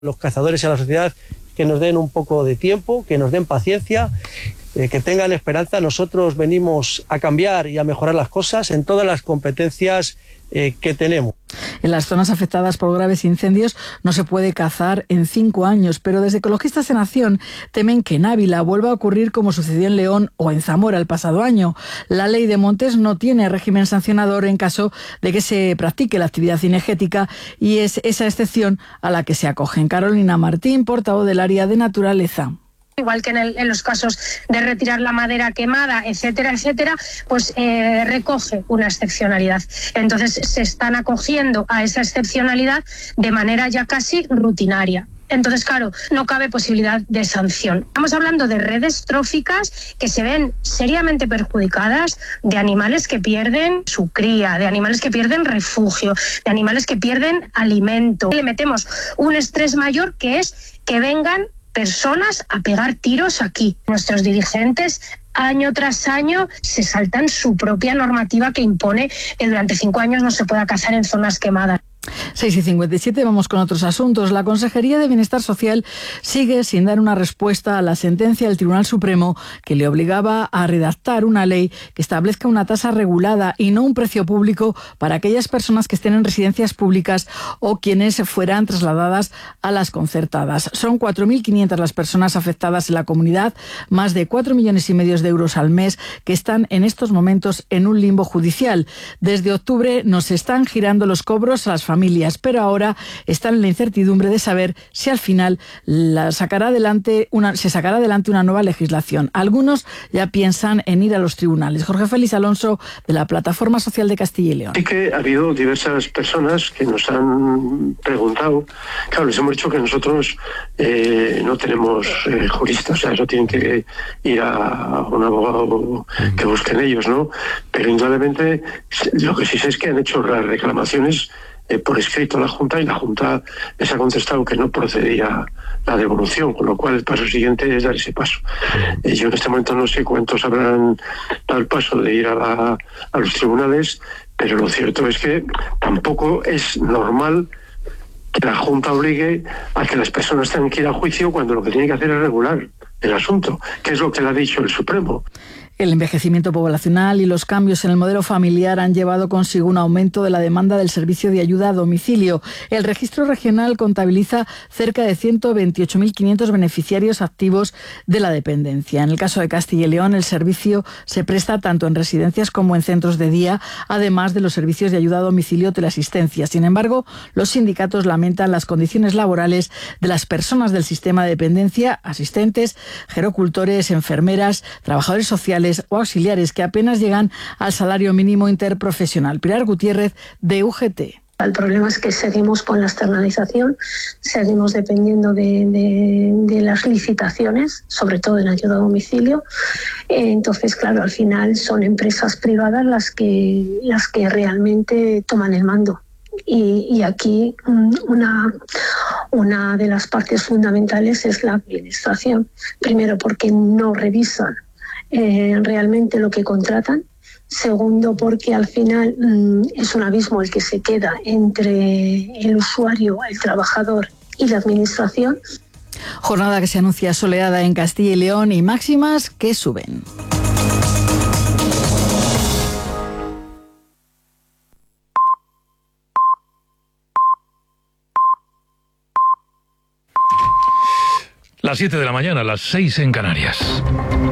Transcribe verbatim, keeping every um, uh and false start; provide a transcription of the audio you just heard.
los cazadores y a la sociedad que nos den un poco de tiempo, que nos den paciencia, eh, que tengan esperanza. Nosotros venimos a cambiar y a mejorar las cosas en todas las competencias eh, que tenemos. En las zonas afectadas por graves incendios no se puede cazar en cinco años, pero desde Ecologistas en Acción temen que en Ávila vuelva a ocurrir como sucedió en León o en Zamora el pasado año. La ley de montes no tiene régimen sancionador en caso de que se practique la actividad cinegética y es esa excepción a la que se acogen. Carolina Martín, portavoz del área de naturaleza. Igual que en, el, en los casos de retirar la madera quemada, etcétera, etcétera, pues eh, recoge una excepcionalidad. Entonces se están acogiendo a esa excepcionalidad de manera ya casi rutinaria. Entonces, claro, no cabe posibilidad de sanción. Estamos hablando de redes tróficas que se ven seriamente perjudicadas, de animales que pierden su cría, de animales que pierden refugio, de animales que pierden alimento. Le metemos un estrés mayor que es que vengan personas a pegar tiros aquí. Nuestros dirigentes año tras año se saltan su propia normativa que impone que durante cinco años no se pueda cazar en zonas quemadas. seis y cincuenta y siete, vamos con otros asuntos. La Consejería de Bienestar Social sigue sin dar una respuesta a la sentencia del Tribunal Supremo que le obligaba a redactar una ley que establezca una tasa regulada y no un precio público para aquellas personas que estén en residencias públicas o quienes fueran trasladadas a las concertadas. Son cuatro mil quinientas las personas afectadas en la comunidad, más de cuatro millones y medio de euros al mes que están en estos momentos en un limbo judicial. Desde octubre nos están girando los cobros a las familias, pero ahora están en la incertidumbre de saber si al final la sacará adelante una, se sacará adelante una nueva legislación. Algunos ya piensan en ir a los tribunales. Jorge Félix Alonso, de la Plataforma Social de Castilla y León. Sí que ha habido diversas personas que nos han preguntado. Claro, les hemos dicho que nosotros eh, no tenemos eh, juristas, o sea, eso tienen que ir a un abogado que busquen ellos, ¿no? Pero indudablemente lo que sí sé es que han hecho las reclamaciones Eh, por escrito a la Junta y la Junta les ha contestado que no procedía la devolución, con lo cual el paso siguiente es dar ese paso. Eh, yo en este momento no sé cuántos habrán dado el paso de ir a, la, a los tribunales, pero lo cierto es que tampoco es normal que la Junta obligue a que las personas tengan que ir a juicio cuando lo que tiene que hacer es regular el asunto, que es lo que le ha dicho el Supremo. El envejecimiento poblacional y los cambios en el modelo familiar han llevado consigo un aumento de la demanda del servicio de ayuda a domicilio. El registro regional contabiliza cerca de ciento veintiocho mil quinientos beneficiarios activos de la dependencia. En el caso de Castilla y León, el servicio se presta tanto en residencias como en centros de día, además de los servicios de ayuda a domicilio o teleasistencia. Sin embargo, los sindicatos lamentan las condiciones laborales de las personas del sistema de dependencia, asistentes, gerocultores, enfermeras, trabajadores sociales o auxiliares que apenas llegan al salario mínimo interprofesional. Pilar Gutiérrez, de U G T. El problema es que seguimos con la externalización, seguimos dependiendo de, de, de las licitaciones, sobre todo en ayuda a domicilio. Entonces, claro, al final son empresas privadas las que, las que realmente toman el mando. Y, y aquí una, una de las partes fundamentales es la administración. Primero, porque no revisan Eh, realmente lo que contratan. Segundo, porque al final mmm, es un abismo el que se queda entre el usuario, el trabajador y la administración. Jornada que se anuncia soleada en Castilla y León y máximas que suben. Las siete de la mañana, las seis en Canarias.